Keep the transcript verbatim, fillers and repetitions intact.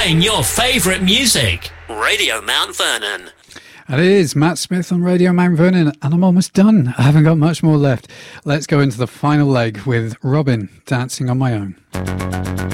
playing your favourite music. Radio Mount Vernon. And it is Matt Smith on Radio Mount Vernon, and I'm almost done. I haven't got much more left. Let's go into the final leg with Robin, Dancing on My Own.